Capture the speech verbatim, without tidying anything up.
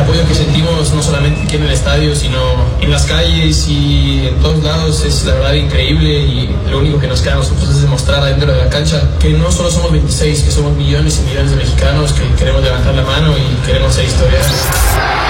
apoyo que sentimos no solamente aquí en el estadio, sino en las calles y en todos lados es la verdad increíble, y lo único que nos queda a nosotros es demostrar adentro de la cancha que no solo somos veintiséis, que somos millones y millones de mexicanos que queremos levantar la mano y queremos hacer historia.